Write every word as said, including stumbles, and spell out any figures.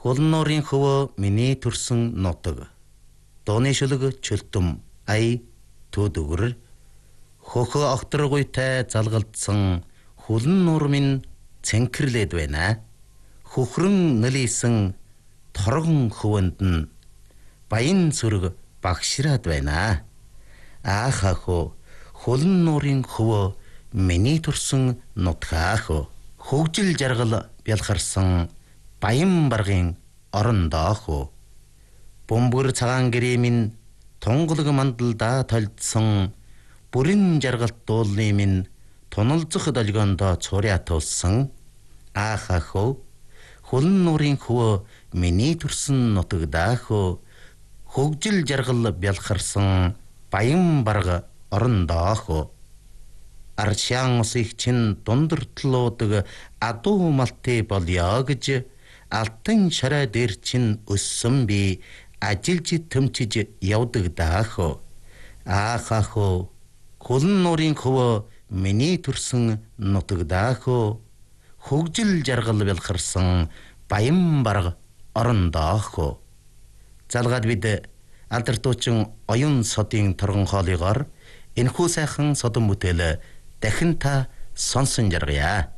Хулан нуурын хөвөө миний төрсөн нутаг. Дууны шүлэг чөлтөм ай төдөгөр. Хөхөө огторгуйтай залгалдсан хулан нуур минь цэнхэрлээд байна. Хөхрөн нэлийсэн торгон хөвөнд нь баян сүрэг багшраад байна. Аахахо хулан нуурын хөвөө миний төрсөн нутгаахо. Хөгжил жаргал бялхарсан баян баргын орондоохо. Бөмбөр цагаан гэрээ минь тунгалаг мандалдаа толдсон бүрэн жаргалт дуулны минь туналзах долгиондоо цуря туулсан. Аахахо хулан нуурын хөвөө миний төрсөн нутагдаахо. Хөгжил жаргал бялхарсан баян барга орондоохо. Арчаан усыг чин дундартлуудаг адуу малтай болёо гэж алтан шараа дээр чин өссөн би ажилж төмчиж явдаг даахо. Аахахо хулан нуурын хөвөө миний төрсөн нутагдаахо. Хөгжил жаргал бялхарсан баян барга орондоохо. Залгаад бид алдартуучин оюун содын торгон хоолойгоор энэхүү сайхан содон бүтээл дахин та сонсон жаргая.